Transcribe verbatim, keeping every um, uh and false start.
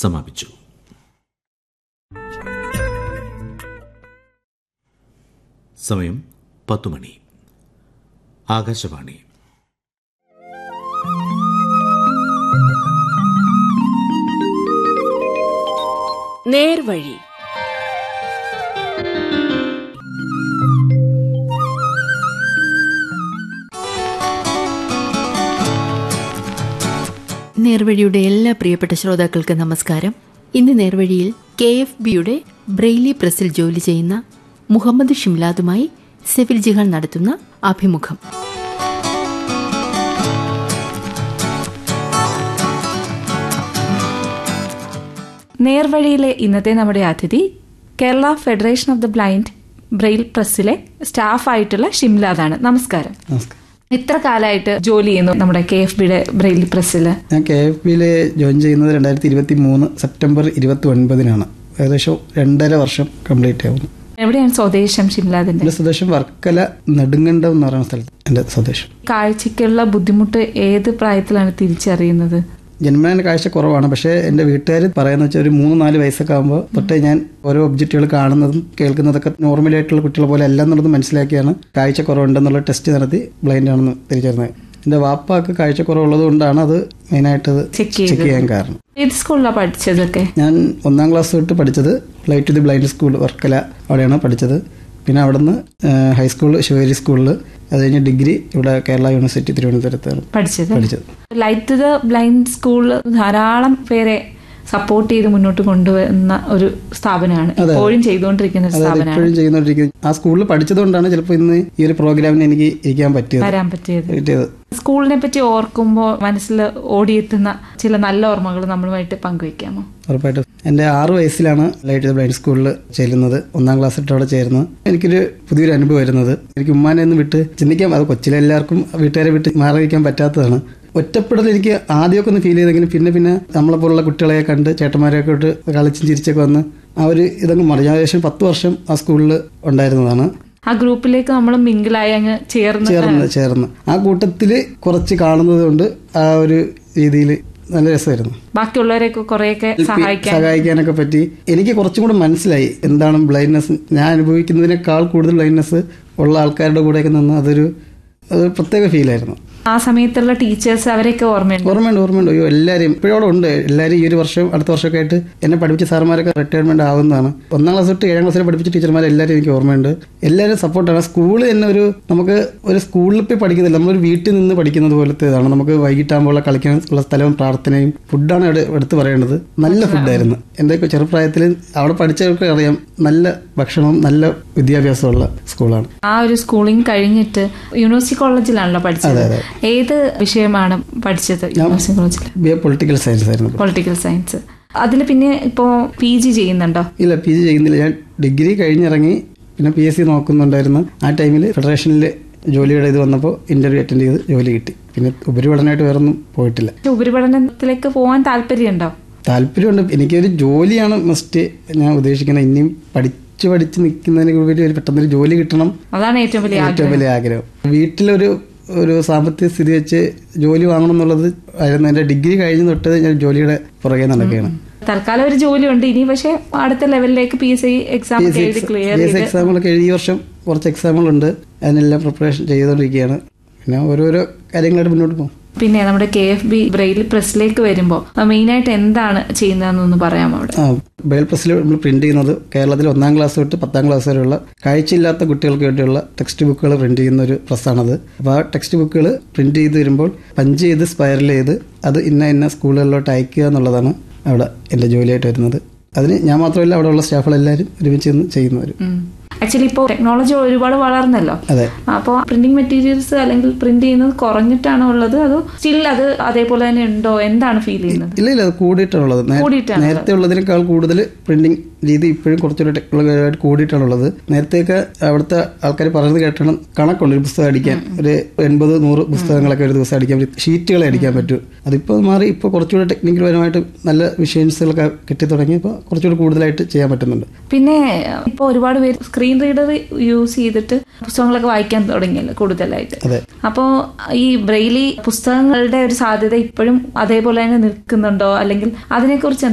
സമാപിച്ചു. സമയം പത്തു മണി. ആകാശവാണി. നേർവഴി. നേർവഴിയുടെ എല്ലാ പ്രിയപ്പെട്ട ശ്രോതാക്കൾക്ക് നമസ്കാരം. ഇന്ന് നേർവഴിയിൽ കെ എഫ് ബിയുടെ ബ്രെയിലി പ്രസിൽ ജോലി ചെയ്യുന്ന മുഹമ്മദ് ഷിംലാദുമായി സെഫിൽ ജിഹാൻ നടത്തുന്ന അഭിമുഖം. നേർവഴിയിലെ ഇന്നത്തെ നമ്മുടെ അതിഥി Kerala federation of the blind Braille പ്രസ്സിലെ സ്റ്റാഫായിട്ടുള്ള ഷിംലാദാണ്. നമസ്കാരം. നമസ്കാരം. എത്ര കാലമായിട്ട് ജോലി ചെയ്യുന്നു നമ്മുടെ കെ എഫ് ബിയുടെ ബ്രെയിൽ പ്രസ്സിൽ? ഞാൻ കെ എഫ് ബിയിൽ ജോയിൻ ചെയ്യുന്നത് രണ്ടായിരത്തി ഇരുപത്തി മൂന്ന് സെപ്റ്റംബർ ഇരുപത്തി ഒൻപതിനാണ്. ഏകദേശം രണ്ടര വർഷം കംപ്ലീറ്റ് ആവുന്നു. എവിടെയാണ് സ്വദേശം ഷിംലാദിന്റെ? എൻ്റെ സ്വദേശം വർക്കല നെടുങ്കണ്ടം എന്ന് പറയുന്ന സ്ഥലത്ത് എൻ്റെ സ്വദേശം. കാഴ്ചയ്ക്കുള്ള ബുദ്ധിമുട്ട് ഏത് പ്രായത്തിലാണ് തിരിച്ചറിയുന്നത്? ജന്മന കാഴ്ച കുറവാണ്. പക്ഷേ എൻ്റെ വീട്ടുകാർ പറയുന്ന വെച്ചാൽ ഒരു മൂന്ന് നാല് വയസ്സൊക്കെ ആകുമ്പോൾ തൊട്ടേ ഞാൻ ഓരോ ഒബ്ജക്റ്റുകൾ കാണുന്നതും കേൾക്കുന്നതൊക്കെ നോർമലായിട്ടുള്ള കുട്ടികളെ പോലെ അല്ല എന്നുള്ളത് മനസ്സിലാക്കിയാണ് കാഴ്ച കുറവുണ്ടെന്നുള്ള ടെസ്റ്റ് നടത്തി ബ്ലൈൻഡ് ആണെന്ന് തിരിച്ചറിഞ്ഞത്. എൻ്റെ വാപ്പാക്ക് കാഴ്ച കുറവുള്ളത് കൊണ്ടാണ് അത് മെയിനായിട്ട് ചെക്ക് ചെയ്യാൻ കാരണം. ഏത് സ്കൂളിലാണ് പഠിച്ചതൊക്കെ? ഞാൻ ഒന്നാം ക്ലാസ് തൊട്ട് പഠിച്ചത് light to the blind school Varkala, അവിടെയാണ് പഠിച്ചത്. പിന്നെ അവിടെ നിന്ന് ഹൈസ്കൂൾ ശിവേരി സ്കൂളിൽ, അത് കഴിഞ്ഞ് ഡിഗ്രി ഇവിടെ കേരള യൂണിവേഴ്സിറ്റി തിരുവനന്തപുരത്താണ് പഠിച്ചത് പഠിച്ചത് light to the blind school ധാരാളം പേരെ സപ്പോർട്ട് ചെയ്ത് മുന്നോട്ട് കൊണ്ടുവന്ന ഒരു സ്ഥാപനമാണ്, ഇപ്പോഴും ചെയ്തുകൊണ്ടിരിക്കുന്ന ഒരു സ്ഥാപനമാണ്. ഇപ്പോഴും ചെയ്തുകൊണ്ടിരിക്കുന്നത്. ആ സ്കൂളിൽ പഠിച്ചതുകൊണ്ടാണ് ചിലപ്പോൾ ഇന്ന് ഈ ഒരു പ്രോഗ്രാമിന് എനിക്ക് ഇരിക്കാൻ പറ്റിയത് വരാൻ പറ്റിയത്. സ്കൂളിനെ പറ്റി ഓർക്കുമ്പോൾ മനസ്സിൽ ഓടിയെത്തുന്ന ചില നല്ല ഓർമ്മകൾ നമ്മളുമായിട്ട് പങ്കുവയ്ക്കാമോ? ഉറപ്പായിട്ടും. എൻ്റെ ആറ് വയസ്സിലാണ് ലൈറ്റ് ദ ബ്ലൈൻഡ് സ്കൂളിൽ ചേരുന്നത്. ഒന്നാം ക്ലാസ് തൊട്ട് അവിടെ ചേരുന്നത്. എനിക്കൊരു പുതിയൊരു അനുഭവം വരുന്നത്, എനിക്ക് ഉമ്മാനെ ഒന്ന് വിട്ട് ചിന്തിക്കാം, അത് കൊച്ചിലെല്ലാവർക്കും വീട്ടുകാരെ വിട്ട് മാറി വയ്ക്കാൻ പറ്റാത്തതാണ്. ഒറ്റപ്പെടൽ എനിക്ക് ആദ്യമൊക്കെ ഒന്ന് ഫീൽ ചെയ്തെങ്കിലും പിന്നെ പിന്നെ നമ്മളെ പോലുള്ള കുട്ടികളെ കണ്ട് ചേട്ടന്മാരെയൊക്കെ ഇട്ട് കളിച്ചും ചിരിച്ചൊക്കെ വന്ന് ആ ഒരു ഇതങ്ങ് മറിഞ്ഞ. ഏകദേശം പത്ത് വർഷം ആ സ്കൂളിൽ ഉണ്ടായിരുന്നതാണ്. ആ ഗ്രൂപ്പിലേക്ക് നമ്മൾ മിങ്കിളായി അങ്ങ് ചേർന്ന് ചേർന്ന് ചേർന്ന് ആ കൂട്ടത്തിൽ കുറച്ച് കാണുന്നത് കൊണ്ട് ആ ഒരു രീതിയിൽ നല്ല രസമായിരുന്നു. ബാക്കിയുള്ളവരെയൊക്കെ കുറെയൊക്കെ സഹായിക്കാനൊക്കെ പറ്റി. എനിക്ക് കുറച്ചും കൂടെ മനസ്സിലായി എന്താണ് ബ്ലൈൻഡ്നെസ്. ഞാൻ അനുഭവിക്കുന്നതിനേക്കാൾ കൂടുതൽ ബ്ലൈൻഡ്നെസ് ഉള്ള ആൾക്കാരുടെ കൂടെയൊക്കെ നിന്ന് അതൊരു അതൊരു പ്രത്യേക ഫീലായിരുന്നു. ആ സമയത്തുള്ള ടീച്ചേഴ്സ് അവരെയൊക്കെ ഓർമ്മയുണ്ട്? ഓർമ്മയുണ്ട് ഓർമ്മയുണ്ട് അയ്യോ എല്ലാവരും ഇപ്പോഴോടെ ഉണ്ട്. എല്ലാവരും ഈ ഒരു വർഷം അടുത്ത വർഷമൊക്കെ ആയിട്ട് എന്നെ പഠിപ്പിച്ച സാർമാരൊക്കെ റിട്ടയർമെന്റ് ആവുന്നതാണ്. ഒന്നാം ക്ലാസ് തൊട്ട് ഏഴാം ക്ലാസ്സിൽ പഠിപ്പിച്ച ടീച്ചർമാരെ എല്ലാവരും എനിക്ക് ഓർമ്മയുണ്ട്. എല്ലാവരും സപ്പോർട്ടാണ്. സ്കൂളിൽ തന്നെ ഒരു നമുക്ക് ഒരു സ്കൂളിൽ പോയി പഠിക്കുന്നില്ല, നമ്മളൊരു വീട്ടിൽ നിന്ന് പഠിക്കുന്നത് പോലത്തേതാണ്. നമുക്ക് വൈകിട്ടാകുമ്പോൾ കളിക്കാൻ ഉള്ള സ്ഥലവും പ്രാർത്ഥനയും ഫുഡാണ് എടുത്ത് പറയേണ്ടത്. നല്ല ഫുഡായിരുന്നു. എൻ്റെ ചെറുപ്രായത്തിൽ അവിടെ പഠിച്ചവർക്ക് അറിയാം, നല്ല ഭക്ഷണവും നല്ല വിദ്യാഭ്യാസമുള്ള സ്കൂളാണ്. ആ ഒരു സ്കൂളിംഗ് കഴിഞ്ഞിട്ട് യൂണിവേഴ്സിറ്റി കോളേജിലാണല്ലോ പഠിച്ചത്. ഏത് വിഷയമാണ് പഠിച്ചത് യൂണിവേഴ്സിറ്റി കോളേജിൽ? പൊളിറ്റിക്കൽ സയൻസ് ആയിരുന്നു. Political science. അതിൽ പിന്നെ ഇപ്പോ പി ജി ചെയ്യുന്നുണ്ടോ? ഇല്ല, പി ജി ചെയ്യുന്നില്ല. ഞാൻ ഡിഗ്രി കഴിഞ്ഞിറങ്ങി പിന്നെ പി എസ് സി നോക്കുന്നുണ്ടായിരുന്നു. ആ ടൈമിൽ ഫെഡറേഷനിൽ ജോലിയുടെ ഇത് വന്നപ്പോൾ ഇന്റർവ്യൂ അറ്റൻഡ് ചെയ്ത് ജോലി കിട്ടി. പിന്നെ ഉപരിപഠനമായിട്ട് വേറൊന്നും പോയിട്ടില്ല. ഉപരിപഠനത്തിലേക്ക് പോകാൻ താല്പര്യമുണ്ടോ? താല്പര്യമുണ്ട്. എനിക്കൊരു ജോലിയാണ് മസ്റ്റ് ഞാൻ ഉദ്ദേശിക്കുന്നത്. ഇനിയും പഠിച്ച് പഠിച്ച് നിൽക്കുന്നതിന് വേണ്ടി ഒരു പെട്ടെന്നൊരു ജോലി കിട്ടണം, അതാണ് ഏറ്റവും വലിയ ഏറ്റവും വലിയ ആഗ്രഹം. വീട്ടിലൊരു ഒരു സാമ്പത്തിക സ്ഥിതി വെച്ച് ജോലി വാങ്ങണം എന്നുള്ളത് ആയിരുന്നു. എൻ്റെ ഡിഗ്രി കഴിഞ്ഞ് തൊട്ട് ഞാൻ ജോലിയുടെ പുറകെ നടക്കുകയാണ്. തൽക്കാലം ഒരു ജോലി ഉണ്ട് ഇനി, പക്ഷെ അടുത്ത ലെവലിലേക്ക് പി എസ് സി എക്സാം എക്സാമുകളൊക്കെ എഴുതി വർഷം കുറച്ച് എക്സാമുകളുണ്ട്. അതിനെല്ലാം പ്രിപ്പറേഷൻ ചെയ്തുകൊണ്ടിരിക്കുകയാണ്. പിന്നെ ഓരോരോ കാര്യങ്ങളായിട്ട് മുന്നോട്ട് പോകും. പിന്നെ നമ്മുടെ കെ എഫ് ബി ബ്രെയിൽ പ്രസ്സിലേക്ക് വരുമ്പോൾ മെയിനായിട്ട് എന്താണ് ചെയ്യുന്നതെന്നൊന്ന് പറയാമോ? അവിടെ ബ്രെയിൽ പ്രസ്സിൽ നമ്മൾ പ്രിന്റ് ചെയ്യുന്നത് കേരളത്തിൽ ഒന്നാം ക്ലാസ് തൊട്ട് പത്താം ക്ലാസ് വരെയുള്ള കാഴ്ചയില്ലാത്ത കുട്ടികൾക്ക് വേണ്ടിയുള്ള ടെക്സ്റ്റ് ബുക്കുകൾ പ്രിന്റ് ചെയ്യുന്ന ഒരു പ്രസ്സാണത്. അപ്പോൾ ആ ടെക്സ്റ്റ് ബുക്കുകൾ പ്രിന്റ് ചെയ്ത് വരുമ്പോൾ പഞ്ച് ചെയ്ത് സ്പൈറൽ ചെയ്ത് അത് ഇന്ന ഇന്ന സ്കൂളുകളിലോട്ട് അയക്കുക എന്നുള്ളതാണ് അവിടെ എൻ്റെ ജോലിയായിട്ട് വരുന്നത്. അതിന് ഞാൻ മാത്രമല്ല, അവിടെ ഉള്ള സ്റ്റാഫുകളെല്ലാവരും ഒരുമിച്ച് നിന്ന് ചെയ്യുന്നവർ. ആക്ച്വലി ഇപ്പോൾ ടെക്നോളജി ഒരുപാട് വളർന്നല്ലോ. അപ്പോൾ പ്രിന്റിംഗ് മെറ്റീരിയൽസ് അല്ലെങ്കിൽ പ്രിന്റ് ചെയ്യുന്നത് കുറഞ്ഞിട്ടാണോ ഉള്ളത്, അതോ സ്റ്റിൽ അത് അതേപോലെ തന്നെ ഉണ്ടോ? എന്താണ് ഫീൽ ചെയ്യുന്നത്? ഇല്ല ഇല്ല, അത് കൂടിയിട്ടാണുള്ളത്. നേരത്തെ ഉള്ളതിനേക്കാൾ കൂടുതൽ പ്രിന്റിംഗ് രീതി ഇപ്പോഴും കുറച്ചുകൂടി ടെക്നോളജിയായിട്ട് കൂടിയിട്ടാണുള്ളത്. നേരത്തെയൊക്കെ അവിടുത്തെ ആൾക്കാർ പറയുന്നത് കേട്ടാണ് കണക്കുണ്ട് ഒരു പുസ്തകം അടിക്കാൻ, ഒരു എൺപത് നൂറ് പുസ്തകങ്ങളൊക്കെ ഒരു ദിവസം അടിക്കാൻ പറ്റും, ഷീറ്റുകളെ അടിക്കാൻ പറ്റും. അതിപ്പോൾ മാറി ഇപ്പോൾ കുറച്ചുകൂടി ടെക്നിക്കൽ പരമായിട്ട് നല്ല മെഷീൻസുകളൊക്കെ കിട്ടി തുടങ്ങി ഇപ്പോൾ കുറച്ചുകൂടി കൂടുതലായിട്ട് ചെയ്യാൻ പറ്റുന്നുണ്ട്. പിന്നെ ഇപ്പോൾ ഒരുപാട് പേര് സ്ക്രീൻ റീഡർ യൂസ് ചെയ്തിട്ട് പുസ്തകങ്ങളൊക്കെ വായിക്കാൻ തുടങ്ങിയല്ലോ കൂടുതലായിട്ട്. അപ്പോൾ ഈ ബ്രെയിലി പുസ്തകങ്ങളുടെ ഒരു സാധ്യത ഇപ്പോഴും അതേപോലെ തന്നെ നിൽക്കുന്നുണ്ടോ, അല്ലെങ്കിൽ അതിനെക്കുറിച്ച്